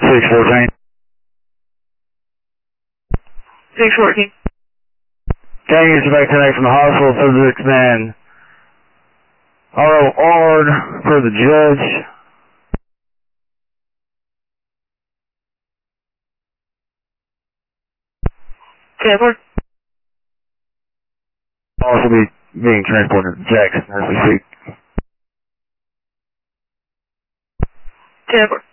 614. 614. Can you back connect from the hospital physics man? R.O. Ard for the judge. Transport. Also be being transported to Jackson as we speak. Transport.